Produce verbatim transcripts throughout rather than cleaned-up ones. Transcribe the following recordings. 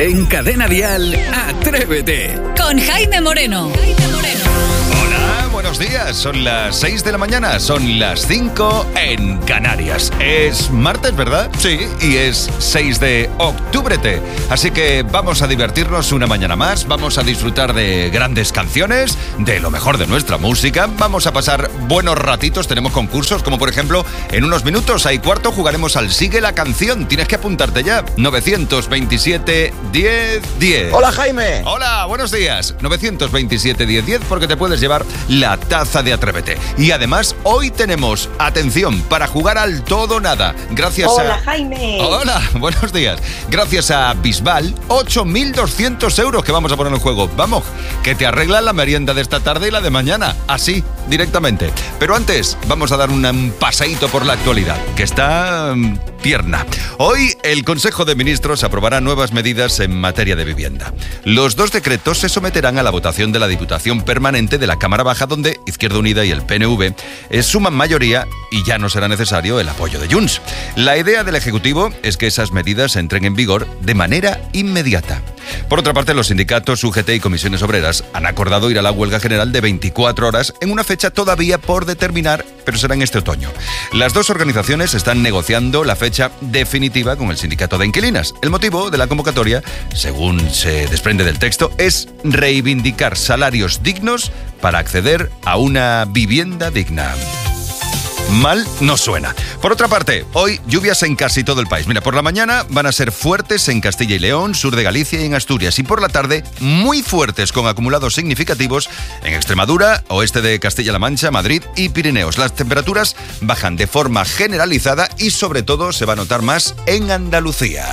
En Cadena Dial, Atrévete. Con Jaime Moreno. Jaime Moreno. Hola, buenos días. Son las seis de la mañana, son las cinco en Canarias. Es martes, ¿verdad? Sí, y es seis de octubre. Así que vamos a divertirnos una mañana más, vamos a disfrutar de grandes canciones, de lo mejor de nuestra música, vamos a pasar buenos ratitos, tenemos concursos, como por ejemplo, en unos minutos, ahí cuarto, jugaremos al Sigue la Canción. Tienes que apuntarte ya, nueve dos siete, diez, diez. Hola, Jaime. Hola, buenos días. nueve dos siete, diez, diez, porque te puedes llevar la taza de Atrévete. Y además, hoy tenemos, atención, para jugar al todo o nada. Gracias Hola, a... Hola, Jaime. Hola, buenos días. Gracias a Bisbal, ocho mil doscientos euros que vamos a poner en juego. Vamos, que te arreglan la merienda de esta tarde y la de mañana. Así, directamente. Pero antes, vamos a dar un paseíto por la actualidad, que está um, tierna. Hoy, el Consejo de Ministros aprobará nuevas medidas en materia de vivienda. Los dos decretos se someterán a la votación de la Diputación Permanente de la Cámara Baja, donde Izquierda Unida y el P N V eh, suman mayoría y ya no será necesario el apoyo de Junts. La idea del Ejecutivo es que esas medidas entren en vigor de manera inmediata. Por otra parte, los sindicatos U G T y comisiones obreras han acordado ir a la huelga general de veinticuatro horas en una fecha todavía por determinar, pero será en este otoño. Las dos organizaciones están negociando la fecha definitiva con el sindicato de inquilinas. El motivo de la convocatoria, según se desprende del texto, es reivindicar salarios dignos para acceder a una vivienda digna. Mal no suena. Por otra parte, hoy lluvias en casi todo el país. Mira, por la mañana van a ser fuertes en Castilla y León, sur de Galicia y en Asturias. Y por la tarde, muy fuertes con acumulados significativos en Extremadura, oeste de Castilla-La Mancha, Madrid y Pirineos. Las temperaturas bajan de forma generalizada y sobre todo se va a notar más en Andalucía.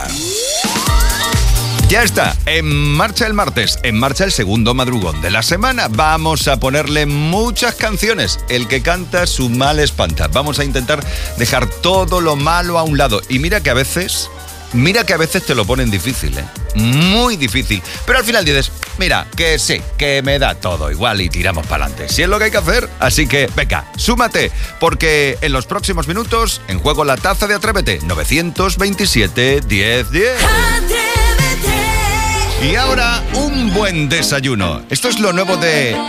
Ya está, en marcha el martes, en marcha el segundo madrugón de la semana. Vamos a ponerle muchas canciones. El que canta su mal espanta. Vamos a intentar dejar todo lo malo a un lado. Y mira que a veces, mira que a veces te lo ponen difícil, ¿eh? Muy difícil. Pero al final dices, mira, que sí, que me da todo igual y tiramos para adelante. Si es lo que hay que hacer. Así que, venga, súmate, porque en los próximos minutos, en juego la taza de Atrévete, nueve dos siete, diez, diez. Y ahora, un buen desayuno. Esto es lo nuevo de